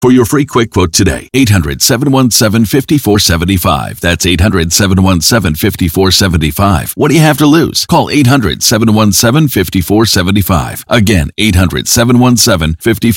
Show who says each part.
Speaker 1: For your free quick quote today, 800-717-5475. That's 800-717-5475. What do you have to lose? Call 800-717-5475. Again, 800-717-5475.